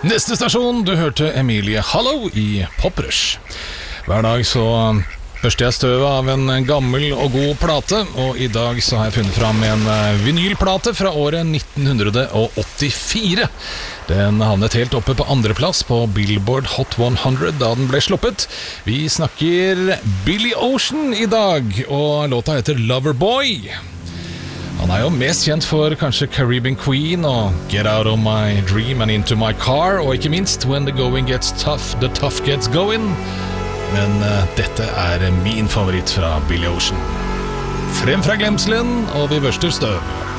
Neste stasjon, du hørte Emilie Hallow i Poprush. Hver dag så børster jeg støvet av en gammel og god plate, og i dag så har jeg funnet fram en vinylplate fra året 1984. Den havnet helt oppe på andreplass på Billboard Hot 100 da den ble sluppet. Vi snakker Billy Ocean i dag, og låta heter Loverboy. Han er jo mest kjent for kanskje Caribbean Queen og Get Out of My Dream and Into My Car, og ikke minst When the Going Gets Tough, The Tough Gets Going. Men dette er min favoritt fra Billy Ocean. Frem fra glemselen, og vi børster støv.